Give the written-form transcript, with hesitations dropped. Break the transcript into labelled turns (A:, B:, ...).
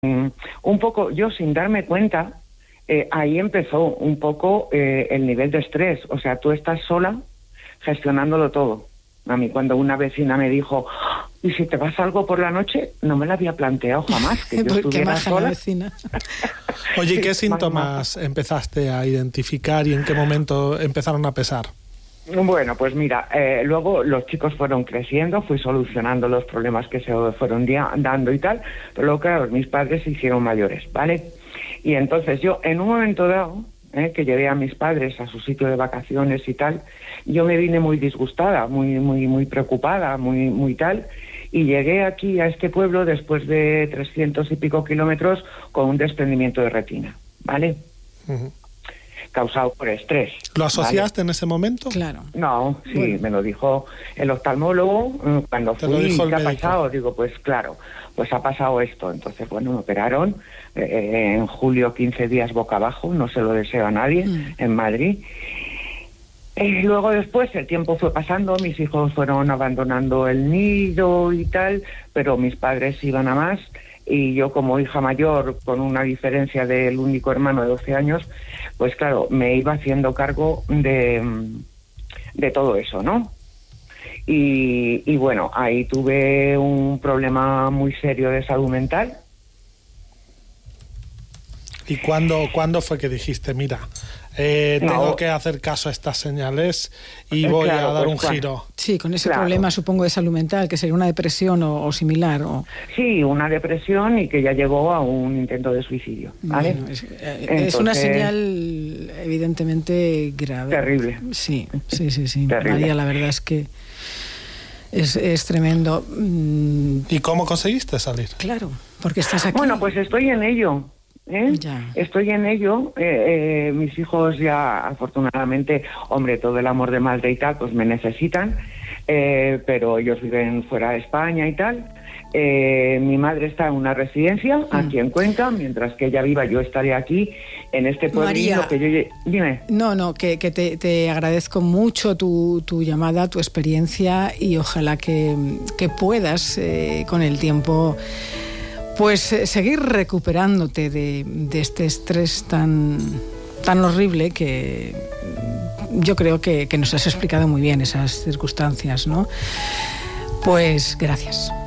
A: un poco, yo sin darme cuenta, ahí empezó un poco el nivel de estrés. O sea, tú estás sola gestionándolo todo. A mí cuando una vecina me dijo, ¿y si te pasa algo por la noche? No me lo había planteado jamás, que yo estuviera sola.
B: Vecina.
C: Oye, ¿y qué síntomas empezaste a identificar y en qué momento empezaron a pesar?
A: Bueno, pues mira, luego los chicos fueron creciendo, fui solucionando los problemas que se fueron dando y tal, pero luego, claro, mis padres se hicieron mayores, ¿vale? Y entonces yo, en un momento dado, que llevé a mis padres a su sitio de vacaciones y tal, yo me vine muy disgustada, muy preocupada, muy tal, y llegué aquí a este pueblo después de 300 y pico kilómetros con un desprendimiento de retina, ¿vale? Uh-huh. Causado por estrés.
C: ¿Lo asociaste, ¿vale?, en ese momento?
B: Claro.
A: No, sí, bueno, me lo dijo el oftalmólogo cuando fui. ¿Qué ha pasado? Digo, pues claro, pues ha pasado esto. Entonces, bueno, me operaron en julio, 15 días boca abajo, no se lo deseo a nadie, en Madrid. Luego después el tiempo fue pasando, mis hijos fueron abandonando el nido y tal, pero mis padres iban a más. Y yo, como hija mayor, con una diferencia del único hermano de 12 años, pues claro, me iba haciendo cargo de todo eso, ¿no? Y bueno, ahí tuve un problema muy serio de salud mental.
C: ¿Y cuándo fue que dijiste, mira, tengo que hacer caso a estas señales y voy a dar un giro?
B: Sí, con ese problema, supongo, de salud mental, que sería una depresión o similar.
A: Sí, una depresión y que ya llegó a un intento de suicidio, ¿vale?
B: Bueno, es una señal evidentemente grave.
A: Terrible.
B: Sí.
A: Terrible.
B: María, la verdad es que es tremendo.
C: ¿Y cómo conseguiste salir?
B: Claro, porque estás aquí.
A: Bueno, pues estoy en ello. Estoy en ello. Mis hijos ya, afortunadamente, hombre, todo el amor de madre y tal, pues me necesitan, pero ellos viven fuera de España y tal. Mi madre está en una residencia aquí en Cuenca, mientras que ella viva, yo estaré aquí en este pueblillo que yo... Dime.
B: No, que te agradezco mucho tu llamada, tu experiencia, y ojalá que puedas con el tiempo pues seguir recuperándote de este estrés tan horrible, que yo creo que nos has explicado muy bien esas circunstancias, ¿no? Pues gracias.